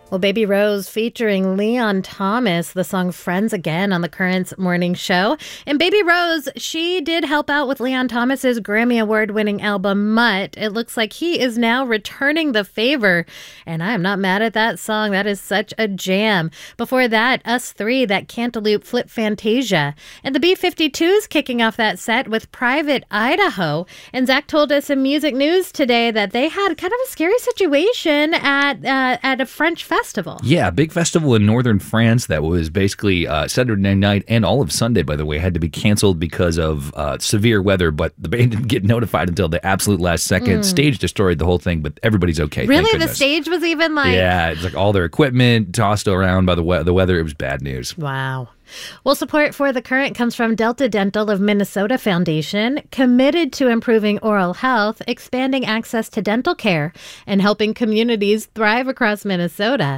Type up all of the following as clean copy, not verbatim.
Well, Baby Rose featuring Leon Thomas, the song Friends Again on the Currents morning show. And Baby Rose, she did help out with Leon Thomas's Grammy Award-winning album, Mutt. It looks like he is now returning the favor. And I'm not mad at that song. That is such a jam. Before that, Us Three, that Cantaloupe Flip Fantasia. And the B-52s kicking off that set with Private Idaho. And Zach told us in music news today that they had kind of a scary situation at a French festival. Yeah, a big festival in northern France that was basically Saturday night and all of Sunday, by the way, had to be canceled because of severe weather, but the band didn't get notified until the absolute last second. Stage destroyed the whole thing, but everybody's okay. Really? The stage was even like... Yeah, it's like all their equipment tossed around by the weather. It was bad news. Wow. Well, support for The Current comes from Delta Dental of Minnesota Foundation, committed to improving oral health, expanding access to dental care, and helping communities thrive across Minnesota.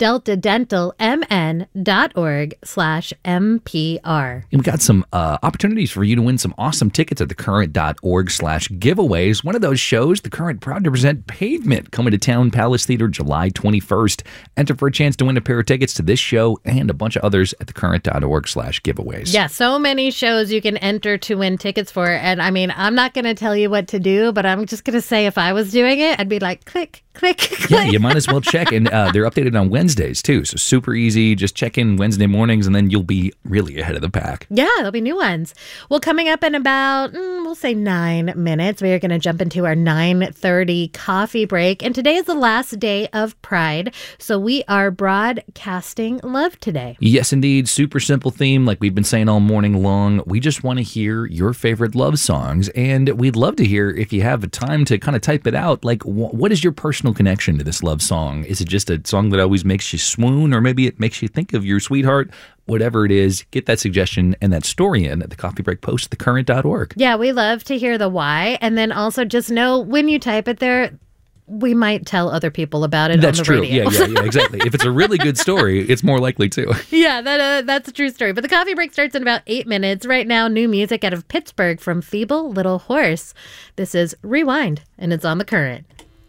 DeltaDentalMN.org/MPR. And we got some opportunities for you to win some awesome tickets at thecurrent.org/giveaways. One of those shows, The Current, proud to present Pavement, coming to Town Palace Theater July 21st. Enter for a chance to win a pair of tickets to this show and a bunch of others at thecurrent.org/giveaways. Yeah, so many shows you can enter to win tickets for. And I mean, I'm not going to tell you what to do, but I'm just going to say if I was doing it, I'd be like, click, click, click. Yeah, you might as well check. And they're updated on Wednesdays, too. So super easy. Just check in Wednesday mornings, and then you'll be really ahead of the pack. Yeah, there'll be new ones. Well, coming up in about, we'll say 9 minutes, we are going to jump into our 9:30 coffee break. And today is the last day of Pride. So we are broadcasting love today. Yes, indeed. Super simple theme, like we've been saying all morning long. We just want to hear your favorite love songs, and we'd love to hear if you have the time to kind of type it out. Like, what is your personal connection to this love song? Is it just a song that always makes you swoon, or maybe it makes you think of your sweetheart? Whatever it is, get that suggestion and that story in at the coffee break post at thecurrent.org. Yeah, we love to hear the why, and then also just know when you type it there, we might tell other people about it. That's on the true. radio. Yeah, exactly. If it's a really good story, it's more likely to. Yeah, that's a true story. But the coffee break starts in about 8 minutes. Right now, new music out of Pittsburgh from Feeble Little Horse. This is Rewind, and it's on The Current.